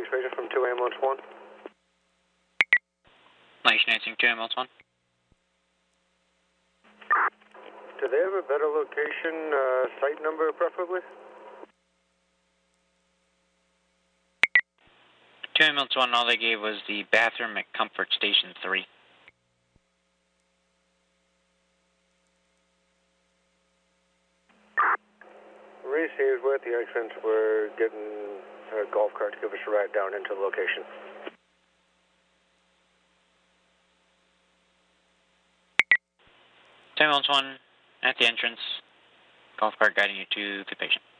Trader from 2 ambulance 1. Nice, Nancy, 2 ambulance 1. Do they have a better location, site number preferably? 2 ambulance 1, all they gave was the bathroom at Comfort Station 3. Reese, here's where at the accidents we're getting a golf cart to give us a ride down into the location. Ambulance 1 at the entrance, golf cart guiding you to the patient.